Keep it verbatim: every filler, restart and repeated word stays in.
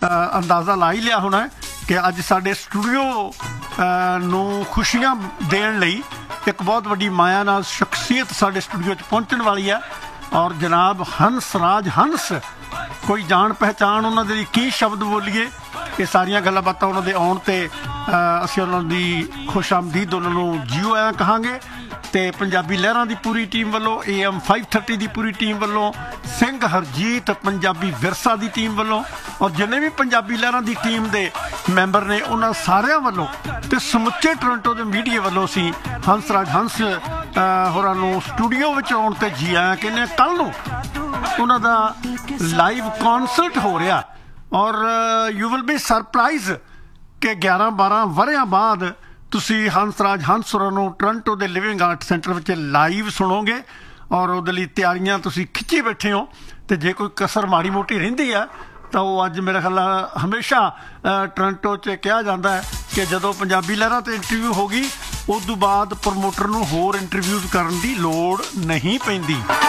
ਅੰਦਾਜ਼ਾ ਲਾ ਹੀ ਲਿਆ ਹੋਣਾ ਕਿ ਅੱਜ ਸਾਡੇ ਸਟੂਡੀਓ ਨੂੰ ਖੁਸ਼ੀਆਂ ਦੇਣ ਲਈ ਇੱਕ ਬਹੁਤ ਵੱਡੀ ਮਾਇਆ ਨਾਲ ਸ਼ਖਸੀਅਤ ਸਾਡੇ ਸਟੂਡੀਓ 'ਚ ਪਹੁੰਚਣ ਵਾਲੀ ਹੈ। ਔਰ ਜਨਾਬ ਹੰਸ ਰਾਜ ਹੰਸ, ਕੋਈ ਜਾਣ ਪਹਿਚਾਣ ਉਹਨਾਂ ਦੇ ਲਈ ਕੀ ਸ਼ਬਦ ਬੋਲੀਏ, ਇਹ ਸਾਰੀਆਂ ਗੱਲਾਂ ਬਾਤਾਂ ਉਹਨਾਂ ਦੇ ਆਉਣ 'ਤੇ ਅਸੀਂ ਉਹਨਾਂ ਦੀ ਖੁਸ਼ ਆਮਦੀਦ ਉਹਨਾਂ ਨੂੰ ਜੀਓ ਆਇਆਂ ਕਹਾਂਗੇ। ਅਤੇ ਪੰਜਾਬੀ ਲਹਿਰਾਂ ਦੀ ਪੂਰੀ ਟੀਮ ਵੱਲੋਂ, A M five thirty the Puri team ਵੱਲੋਂ, ਸਿੰਘ ਹਰਜੀਤ ਪੰਜਾਬੀ ਵਿਰਸਾ ਦੀ ਟੀਮ ਵੱਲੋਂ, ਔਰ ਜਿੰਨੇ ਵੀ ਪੰਜਾਬੀ ਲਹਿਰਾਂ ਦੀ ਟੀਮ ਦੇ ਮੈਂਬਰ ਨੇ ਉਹਨਾਂ ਸਾਰਿਆਂ ਵੱਲੋਂ ਅਤੇ ਸਮੁੱਚੇ ਟੋਰਾਂਟੋ ਦੇ ਮੀਡੀਆ ਵੱਲੋਂ ਅਸੀਂ ਹੰਸ ਰਾਜ ਹੰਸ ਹੋਰਾਂ ਨੂੰ ਸਟੂਡੀਓ ਵਿੱਚ ਆਉਣ 'ਤੇ ਜੀ ਆਇਆਂ ਕਹਿੰਦੇ। ਕੱਲ੍ਹ ਨੂੰ ਉਹਨਾਂ ਦਾ ਲਾਈਵ ਕੌਨਸਰਟ ਹੋ ਰਿਹਾ ਔਰ ਯੂ ਵਿਲ ਬੀ ਸਰਪ੍ਰਾਈਜ਼ ਕਿ ਗਿਆਰਾਂ ਬਾਰਾਂ ਵਰ੍ਹਿਆਂ ਬਾਅਦ ਤੁਸੀਂ ਹੰਸ ਰਾਜ ਹੰਸ ਹੋਰਾਂ ਨੂੰ ਟੋਰਾਂਟੋ ਦੇ ਲਿਵਿੰਗ ਆਰਟ ਸੈਂਟਰ ਵਿੱਚ ਲਾਈਵ ਸੁਣੋਗੇ ਔਰ ਉਹਦੇ ਲਈ ਤਿਆਰੀਆਂ ਤੁਸੀਂ ਖਿੱਚੀ ਬੈਠੇ ਹੋ। ਅਤੇ ਜੇ ਕੋਈ ਕਸਰ ਮਾੜੀ ਮੋਟੀ ਰਹਿੰਦੀ ਆ ਤਾਂ ਉਹ ਅੱਜ ਮੇਰੇ ਖਿਆਲ ਹਮੇਸ਼ਾ ਟੋਰਾਂਟੋ 'ਚ ਕਿਹਾ ਜਾਂਦਾ ਹੈ ਕਿ ਜਦੋਂ ਪੰਜਾਬੀ ਲਹਿਰਾਂ 'ਤੇ ਇੰਟਰਵਿਊ ਹੋ ਗਈ ਉਸ ਤੋਂ ਬਾਅਦ ਪ੍ਰਮੋਟਰ ਨੂੰ ਹੋਰ ਇੰਟਰਵਿਊਜ਼ ਕਰਨ ਦੀ ਲੋੜ ਨਹੀਂ ਪੈਂਦੀ।